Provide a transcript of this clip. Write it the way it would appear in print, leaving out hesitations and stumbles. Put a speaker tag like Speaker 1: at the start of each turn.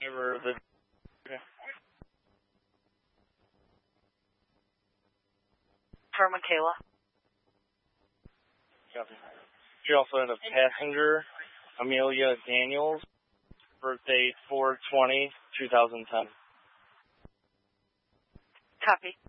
Speaker 1: Over the.
Speaker 2: For Michaela.
Speaker 1: Copy. She also had a passenger, Amelia Daniels, birthday 4/20/2010.
Speaker 2: Copy.